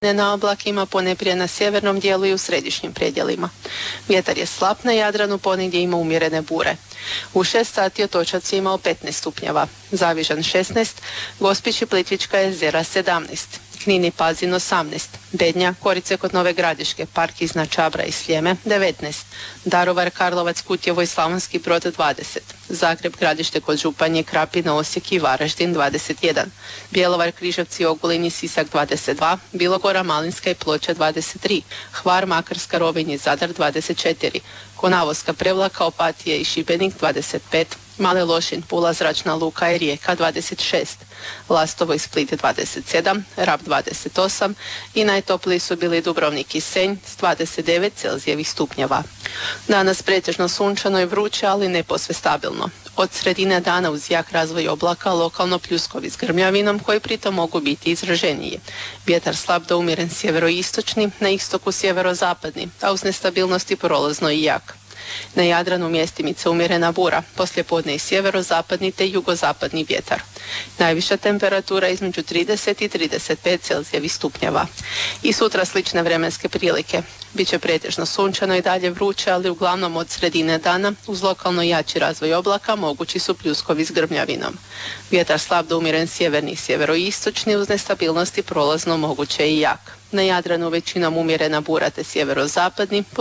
na oblakima, ponajprije na sjevernom dijelu i u središnjim predjelima. Vjetar je slab na Jadranu, ponegdje ima umjerene bure. U 6 sati Otočac je imao 15 stupnjeva, Zavižan 16, Gospić i Plitvička jezera 17, Knin i Pazin 18, Bednja, Korice kod Nove Gradiške, Park iznad Čabra i Sljeme 19, Daruvar, Karlovac, Kutjevo i Slavonski Brod 20, Zagreb, Gradište kod Županje, Krapina, Osijek i Varaždin 21, Bjelovar, Križevci, Ogulin i Sisak 22, Bilogora, Malinska i Ploče 23, Hvar, Makarska, Rovinj i Zadar 24, Konavoska, Prevlaka, Opatije i Šibenik 25, Mali Lošinj, Pula, Zračna luka i Rijeka 26, Lastovo i Split 27, Rab 28 i najtopliji su bili Dubrovnik i Senj s 29 Celzijevih stupnjeva. Danas pretežno sunčano i vruće, ali ne posve stabilno. Od sredine dana uz jak razvoj oblaka lokalno pljuskovi s grmljavinom koji pritom mogu biti izraženiji. Vjetar slab do umjeren sjeveroistočni, na istoku sjeverozapadni, a uz nestabilnosti prolazno i jak. Na Jadranu mjestimice umjerena bura, poslijepodne i sjeverozapadni te jugozapadni vjetar. Najviša temperatura između 30 i 35 Celzijevih stupnjeva. I sutra slične vremenske prilike. Biće pretežno sunčano i dalje vruće, ali uglavnom od sredine dana uz lokalno jači razvoj oblaka mogući su pljuskovi s grmljavinom. Vjetar slab do umjeren sjeverni i sjeveroistočni uz nestabilnosti prolazno moguće i jak. Na Jadranu većinom umjerena bura te sjeverozapadni,